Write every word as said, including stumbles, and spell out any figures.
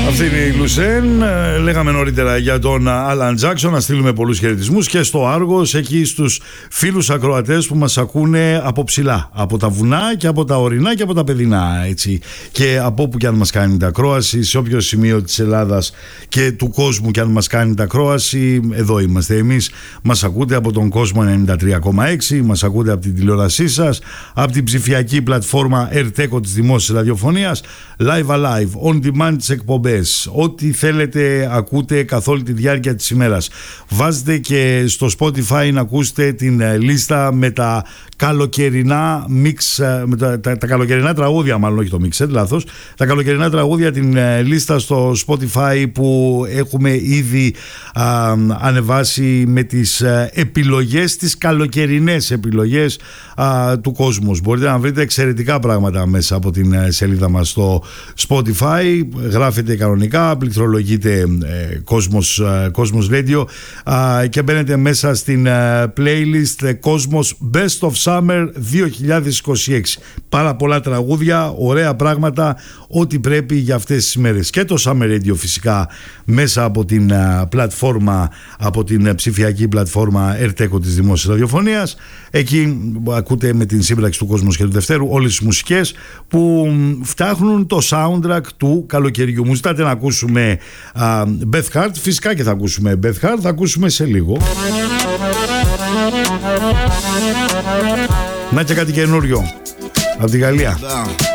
Αυτή είναι η Λουσέν. Λέγαμε νωρίτερα για τον Άλαν Τζάκσον. Να στείλουμε πολλούς χαιρετισμούς και στο Άργος, εκεί στους φίλους ακροατές που μας ακούνε από ψηλά, από τα βουνά και από τα ορεινά και από τα παιδινά, έτσι. Και από όπου και αν μας κάνει τα ακρόαση, σε όποιο σημείο της Ελλάδας και του κόσμου και αν μας κάνει τα ακρόαση, εδώ είμαστε εμείς. Μας ακούτε από τον κόσμο ενενήντα τρία κόμμα έξι, μας ακούτε από την τηλεόρασή σας, από την ψηφιακή πλατφόρμα Ερτέκο της Δημόσιας Ραδιοφωνίας, live alive, on demand τις εκπομπές. Ό,τι θέλετε ακούτε καθ' όλη τη διάρκεια της ημέρας. Βάζετε και στο Spotify να ακούσετε την λίστα με τα καλοκαιρινά μίξ, με τα, τα, τα καλοκαιρινά τραγούδια, μάλλον όχι το mixed, λάθος, τα καλοκαιρινά τραγούδια, την λίστα στο Spotify που έχουμε ήδη α, ανεβάσει με τις επιλογές, τις καλοκαιρινές επιλογές α, του κόσμου. Μπορείτε να βρείτε εξαιρετικά πράγματα μέσα από την σελίδα μας στο Spotify. Γράφετε κανονικά, πληκτρολογείτε ε, Κόσμος, ε, Κόσμος Radio ε, και μπαίνετε μέσα στην ε, playlist ε, Κόσμος Best of Summer δύο χιλιάδες είκοσι έξι. Πάρα πολλά τραγούδια, ωραία πράγματα, ό,τι πρέπει για αυτές τις ημέρες. Και το Summer Radio φυσικά μέσα από την ε, πλατφόρμα, από την ε, ψηφιακή πλατφόρμα Ερτέκο της Δημόσιας Ραδιοφωνίας. Εκεί ακούτε με την σύμπραξη του Κόσμος και του Δευτέρου όλες τις μουσικές που φτιάχνουν το soundtrack του καλοκαιριού. Μου ζητάτε να ακούσουμε uh, Beth Hart, φυσικά και θα ακούσουμε Beth Hart, θα ακούσουμε σε λίγο. Να και κάτι καινούριο από τη Γαλλία.